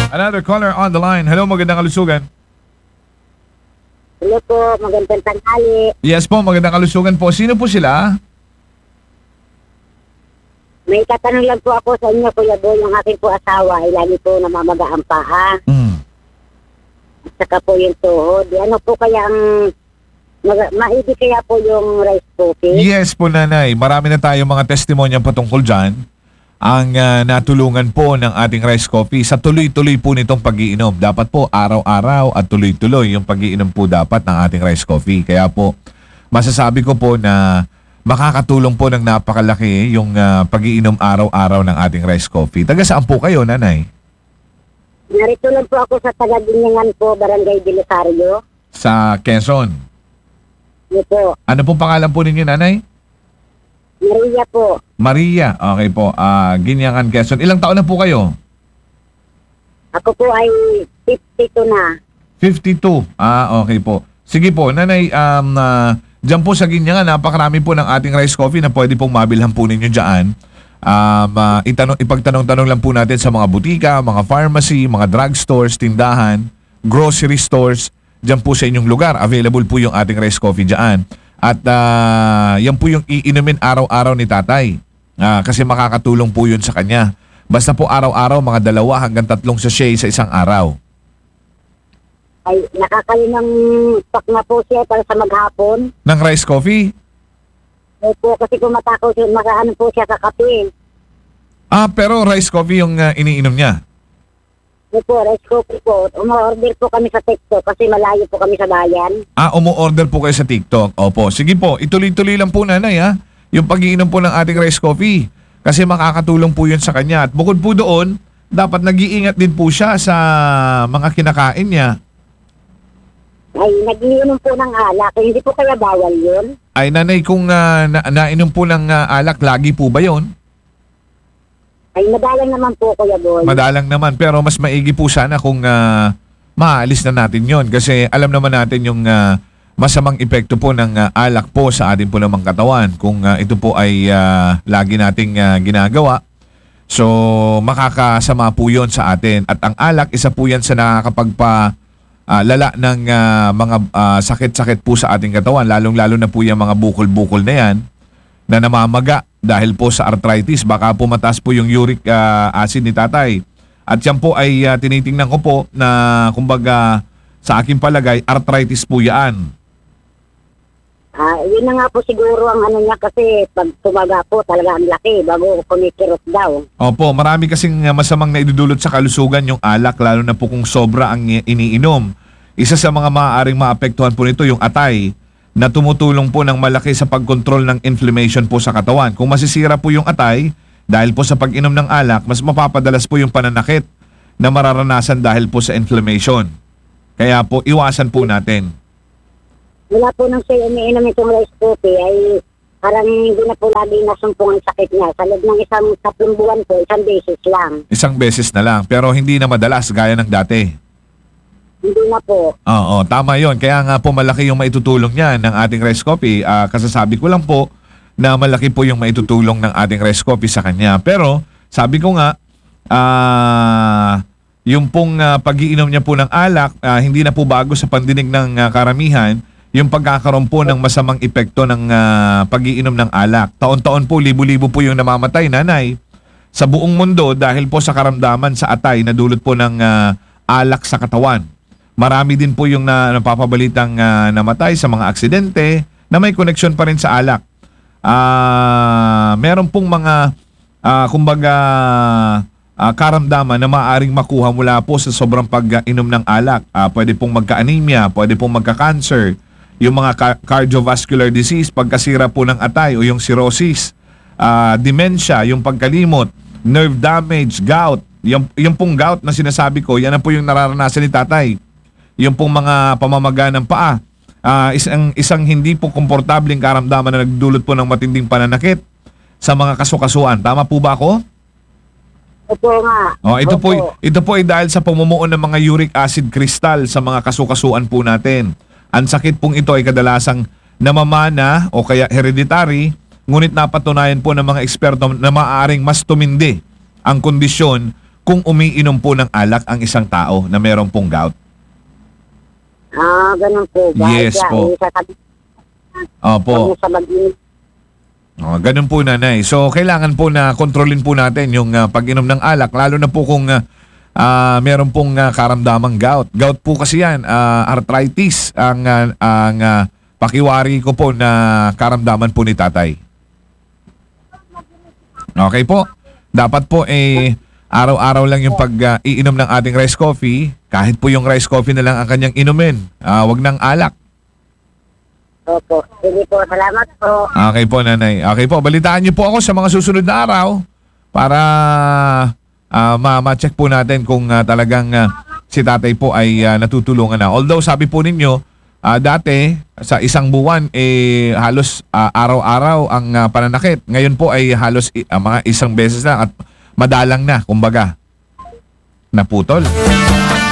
Another caller on the line. Hello, magandang kalusugan. Hello po, magandang tanghali. Yes po, magandang kalusugan po. Sino po sila? May tatanong lang po ako sa inyo, Kuya Boy. Yung aking po asawa ay lagi po namamaga ang paa. At saka po yung tuhod. Ano po kaya ang... maigi kaya po yung rice coffee? Yes po, nanay. Marami na tayong mga testimonya patungkol dyan. Ang natulungan po ng ating rice coffee sa tuloy-tuloy po nitong pag-iinom. Dapat po araw-araw at tuloy-tuloy yung pag-iinom po dapat ng ating rice coffee. Kaya po, masasabi ko po na makakatulong po ng napakalaki yung pag-iinom araw-araw ng ating rice coffee. Taga saan po kayo, nanay? Narito lang po ako sa Taga-Binyangan po, Barangay Belisario. Sa Quezon. Ano po? Ano pong pangalan po ninyo, nanay? Maria po. Maria. Okay po. Ginyangan, Quezon. Ilang taon na po kayo? Ako po ay 52 na. 52. Okay po. Sige po, nanay, dyan po sa Ginyangan, napakarami po ng ating rice coffee na pwede pong mabilhan po ninyo dyan. Ipagtanong-tanong lang po natin sa mga butika, mga pharmacy, mga drugstores, tindahan, grocery stores, dyan po sa inyong lugar. Available po yung ating rice coffee dyan. At yan po yung iinumin araw-araw ni tatay. Kasi makakatulong po yun sa kanya. Basta po araw-araw, mga 2 hanggang 3 sachet sa isang araw. Ay, nakakalinang pak na po siya para sa maghapon. Ng rice coffee? Opo, kasi kung matakaw siya, makaano po siya sa kape. Pero rice coffee yung iniinom niya. Opo, rice coffee po. Umorder po kami sa TikTok kasi malayo po kami sa bayan. Umu-order po kayo sa TikTok. Opo. Sige po, ituloy-tuloy lang po, nanay, yung pag-iinom po ng ating rice coffee. Kasi makakatulong po yun sa kanya. At bukod po doon, dapat nag-iingat din po siya sa mga kinakain niya. Ay, nag-iinom po ng alak. Hindi po kaya bawal yun? Ay, nanay, kung nainom po ng alak, lagi po ba yun? Ay, madalang naman po, Kuya Boy. Madalang naman, pero mas maigi po sana kung maalis na natin yon. Kasi alam naman natin yung masamang epekto po ng alak po sa ating po namang katawan. Kung ito po ay lagi nating ginagawa, so makakasama po yon sa atin. At ang alak, isa po yan sa nakakapagpalala ng mga sakit-sakit po sa ating katawan. Lalong-lalo na po yung mga bukol-bukol na yan na namamaga dahil po sa arthritis. Baka po mataas po yung uric acid ni tatay. At yan po ay tinitingnan ko po na kumbaga sa aking palagay, arthritis po yan. Yun na nga po siguro ang ano niya kasi pag tumaga po talaga ang laki bago kumikirot daw. Opo, marami kasing masamang naidudulot sa kalusugan yung alak, lalo na po kung sobra ang iniinom. Isa sa mga maaaring maapektuhan po nito yung atay, na tumutulong po ng malaki sa pagkontrol ng inflammation po sa katawan. Kung masisira po yung atay, dahil po sa pag-inom ng alak, mas mapapadalas po yung pananakit na mararanasan dahil po sa inflammation. Kaya po, iwasan po natin. Wala po nang siya umiinom itong rice coffee ay parang hindi na po lagi nasumpong ang sakit niya. Sa loob ng 3 buwan po, 1 beses lang. 1 beses na lang, pero hindi na madalas gaya ng dati. Hindi na po. Oo, tama yon. Kaya nga po malaki yung maitutulong niya ng ating rice coffee. Kasasabi ko lang po na malaki po yung maitutulong ng ating rice coffee sa kanya. Pero sabi ko nga, yung pong pag-iinom niya po ng alak, hindi na po bago sa pandinig ng karamihan, yung pagkakaroon po ng masamang epekto ng pag-iinom ng alak. Taon-taon po, libo-libo po yung namamatay, nanay, sa buong mundo dahil po sa karamdaman sa atay na dulot po ng alak sa katawan. Marami din po yung napapabalitang namatay sa mga aksidente na may koneksyon pa rin sa alak. Meron pong mga karamdaman na maaaring makuha mula po sa sobrang pag-inom ng alak. Pwede pong magka-anemia, pwede pong magka-cancer, yung mga cardiovascular disease, pagkasira po ng atay o yung cirrhosis, dementia, yung pagkalimot, nerve damage, gout. Yung pong gout na sinasabi ko, yan na po yung nararanasan ni tatay. Yung pong mga pamamaga ng paa, isang hindi po komportabling karamdaman na nagdulot po ng matinding pananakit sa mga kasukasuan. Tama po ba ako? Opo nga. Ito po ay dahil sa pamumuo ng mga uric acid crystal sa mga kasukasuan po natin. Ang sakit pong ito ay kadalasang namamana o kaya hereditary, ngunit napatunayan po ng mga eksperto na maaaring mas tumindi ang kondisyon kung umiinom po ng alak ang isang tao na meron pong gout? Ganun po ba? Yes po. Opo. Sa mag-inom. Ganun po, nanay. So, kailangan po na kontrolin po natin yung pag-inom ng alak, lalo na po kung meron pong karamdamang gout. Gout po kasi yan, arthritis, ang pakiwari ko po na karamdaman po ni tatay. Okay po. Dapat po araw-araw lang yung pag-iinom ng ating rice coffee. Kahit po yung rice coffee na lang ang kanyang inumin. Wag ng alak. Opo. Sige po. Salamat po. Okay po, nanay. Okay po, balitaan niyo po ako sa mga susunod na araw para ma-check po natin kung talagang si tatay po ay natutulungan na. Although sabi po ninyo, dati sa isang buwan halos araw-araw ang pananakit. Ngayon po ay halos mga isang beses lang at madalang na, kumbaga. Naputol.